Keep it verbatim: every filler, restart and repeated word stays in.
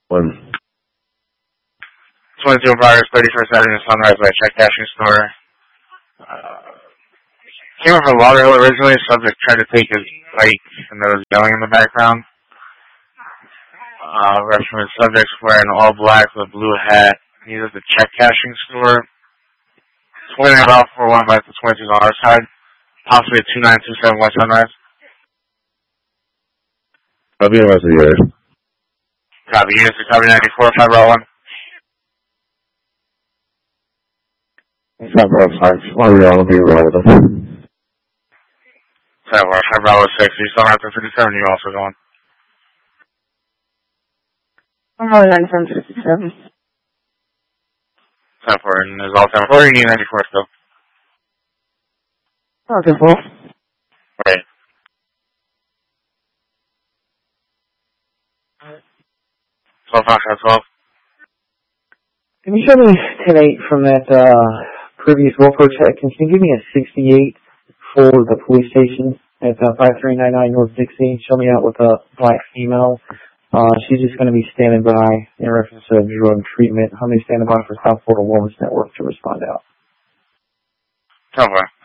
One. twenty-two Progress, thirty-first Avenue, Sunrise by Check Cashing Store. Uh, came up from Lauderhill originally. Subject tried to take his bike, and there was yelling in the background. Uh, reference subjects wearing all black with a blue hat. He's at the Check Cashing Store. Swinging it off for one by the twenty-two dollar side. Possibly two nine two seven West Sunrise. I'll be in the rest of the year. Copy. Units to copy ninety-four, five row one. Five row five. One row, I'll be around with them. Five row, five row six. You still have to fifty-seven. You also going? I'm only ninety-seven fifty-seven. ten four, and there's all ten four. You need ninety-four still. Okay, cool. Right. twelve five twelve. Can you show me ten eight from that uh, previous welfare check? Can you give me a sixty-eight for the police station at uh, five three nine nine North Dixie? Show me out with a black female. Uh, she's just going to be standing by in reference to drug treatment. How many standing by for South Florida Wellness Network to respond out? ten four.